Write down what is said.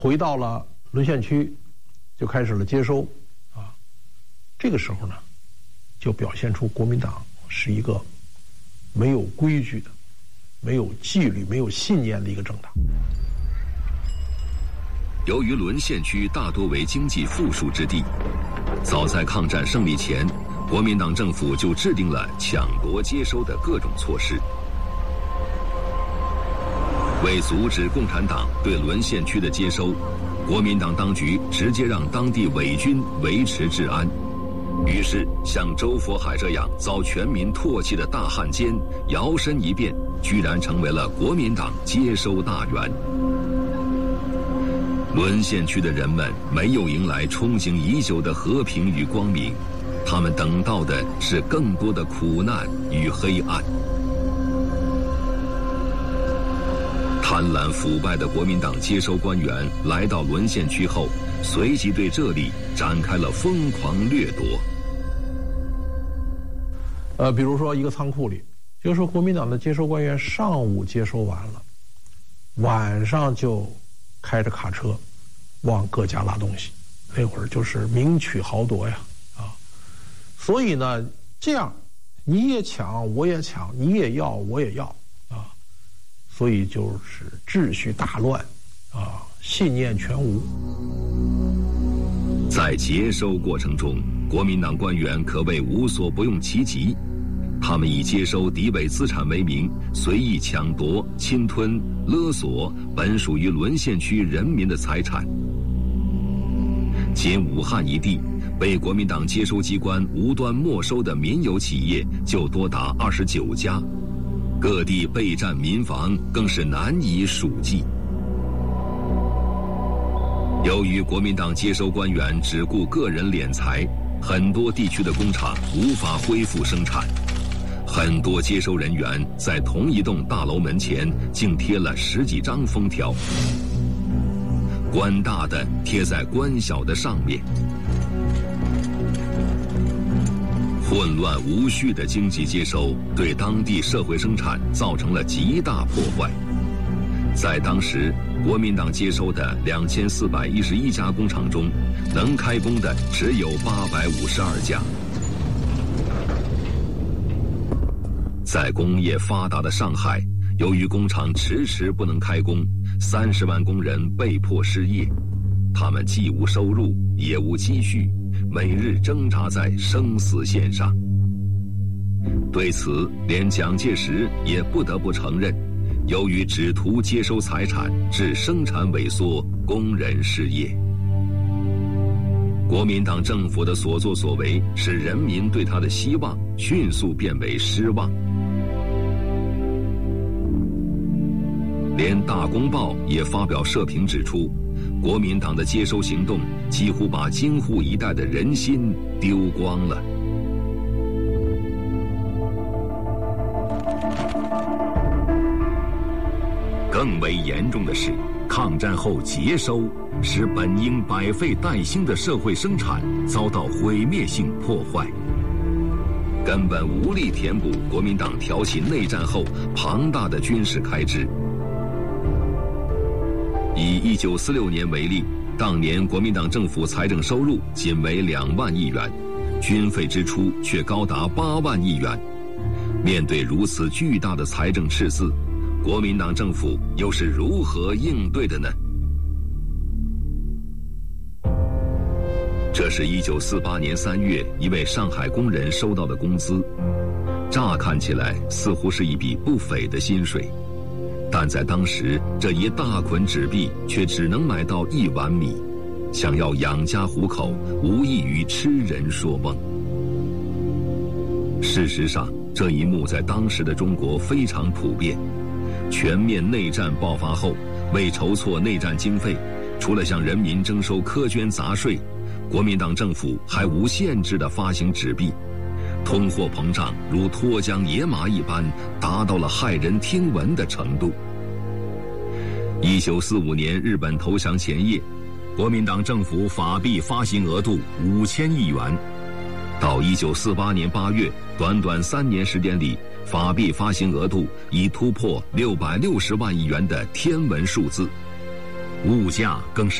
回到了沦陷区，就开始了接收啊。这个时候呢，就表现出国民党是一个没有规矩的、没有纪律、没有信念的一个政党。 由于沦陷区大多为经济富庶之地，早在抗战胜利前，国民党政府就制定了抢夺接收的各种措施。为阻止共产党对沦陷区的接收，国民党当局直接让当地伪军维持治安。于是，像周佛海这样遭全民唾弃的大汉奸，摇身一变，居然成为了国民党接收大员。沦陷区的人们没有迎来憧憬已久的和平与光明，他们等到的是更多的苦难与黑暗。贪婪腐败的国民党接收官员来到沦陷区后，随即对这里展开了疯狂掠夺。 比如说一个仓库里，就是说国民党的接收官员上午接收完了，晚上就开着卡车往各家拉东西，那会儿就是明取豪夺呀，啊，所以呢，这样你也抢我也抢，你也要我也要啊，所以就是秩序大乱啊，信念全无。 在接收过程中，国民党官员可谓无所不用其极。他们以接收敌伪资产为名，随意抢夺、侵吞、勒索本属于沦陷区人民的财产。仅武汉一地，被国民党接收机关无端没收的民有企业就多达29家，各地备战民房更是难以数计。由于国民党接收官员只顾个人敛财，很多地区的工厂无法恢复生产。很多接收人员在同一栋大楼门前竟贴了10几张封条，官大的贴在官小的上面。混乱无序的经济接收对当地社会生产造成了极大破坏。在当时，国民党接收的2411家工厂中，能开工的只有852家。在工业发达的上海，由于工厂迟迟不能开工，30万工人被迫失业，他们既无收入也无积蓄，每日挣扎在生死线上。对此，连蒋介石也不得不承认，由于只图接收财产，致生产萎缩，工人失业。国民党政府的所作所为，使人民对他的希望迅速变为失望。连《大公报》也发表社评指出，国民党的接收行动几乎把京沪一带的人心丢光了。更为严重的是，抗战后接收使本应百废待兴的社会生产遭到毁灭性破坏，根本无力填补国民党挑起内战后庞大的军事开支。以1946年为例，当年国民党政府财政收入仅为2万亿元，军费支出却高达8万亿元。面对如此巨大的财政赤字，国民党政府又是如何应对的呢？这是1948年3月一位上海工人收到的工资，乍看起来似乎是一笔不菲的薪水，但在当时，这一大捆纸币却只能买到1碗米，想要养家糊口，无异于痴人说梦。事实上，这一幕在当时的中国非常普遍。全面内战爆发后，为筹措内战经费，除了向人民征收苛捐杂税，国民党政府还无限制地发行纸币，通货膨胀如脱缰野马一般，达到了骇人听闻的程度。1945年日本投降前夜，国民党政府法币发行额度5000亿元，到1948年8月，短短3年时间里，法币发行额度已突破660万亿元的天文数字。 物价更是